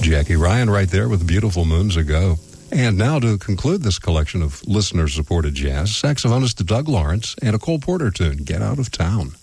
Jackie Ryan right there with Beautiful Moons Ago. And now to conclude this collection of listener-supported jazz, saxophonist Doug Lawrence and a Cole Porter tune, Get Out of Town.